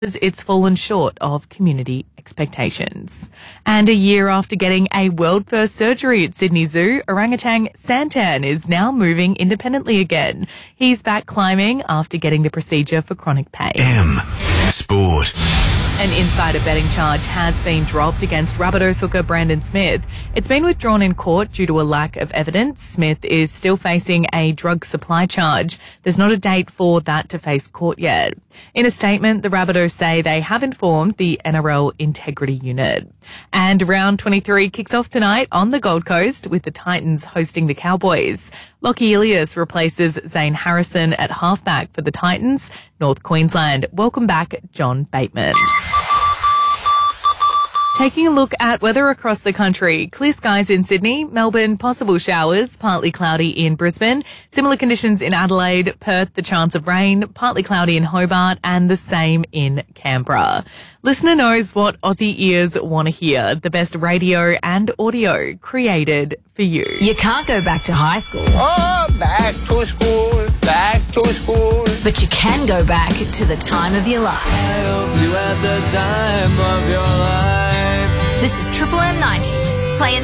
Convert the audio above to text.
it's fallen short of community expectations. And a year after getting a world-first surgery at Sydney Zoo, orangutan Santan is now moving independently again. He's back climbing after getting the procedure for chronic pain. Sport. An insider betting charge has been dropped against Rabbitohs hooker Brandon Smith. It's been withdrawn in court due to a lack of evidence. Smith is still facing a drug supply charge. There's not a date for that to face court yet. In a statement, the Rabbitohs say they have informed the NRL Integrity Unit. And round 23 kicks off tonight on the Gold Coast with the Titans hosting the Cowboys. Lockie Ilias replaces Zane Harrison at halfback for the Titans. North Queensland welcome back John Bateman. Taking a look at weather across the country. Clear skies in Sydney, Melbourne, possible showers, partly cloudy in Brisbane. Similar conditions in Adelaide, Perth, the chance of rain, partly cloudy in Hobart, and the same in Canberra. Listener knows what Aussie ears want to hear. The best radio and audio created for you. You can't go back to high school. Oh, back to school, back to school. But you can go back to the time of your life. I hope you had the time of your life. This is Triple M 90s.